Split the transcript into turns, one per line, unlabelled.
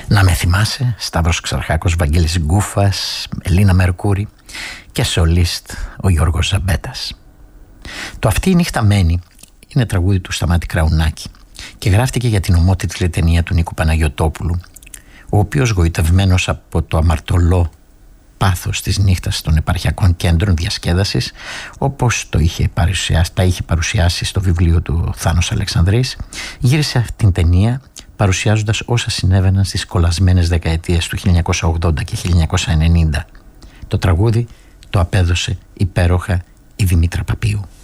Να με θυμάσαι, Σταύρος Ξαρχάκος, Βαγγέλης Γκούφας, Ελίνα Μερκούρη και σολίστ ο Γιώργος Ζαμπέτας. Το «Αυτή η νύχτα μένει» είναι τραγούδι του Σταμάτη Κραουνάκη και γράφτηκε για την ομότιτλη ταινία του Νίκου Παναγιωτόπουλου, ο οποίος, γοητευμένος από το αμαρτωλό πάθος της νύχτας των επαρχιακών κέντρων διασκέδασης, όπως τα είχε παρουσιάσει στο βιβλίο του Θάνος Αλεξανδρής, γύρισε αυτήν την ταινία παρουσιάζοντας όσα συνέβαιναν στις κολλασμένες δεκαετίες του 1980 και 1990. Το τραγούδι το απέδωσε υπέροχα η Δημήτρα Παπίου.